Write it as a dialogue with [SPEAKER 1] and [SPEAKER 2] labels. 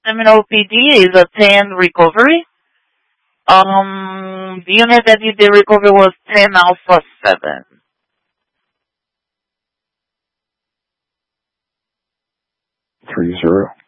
[SPEAKER 1] Terminal PD is a 10 recovery. The unit that you did recover was 10 Alpha 7.
[SPEAKER 2] 30.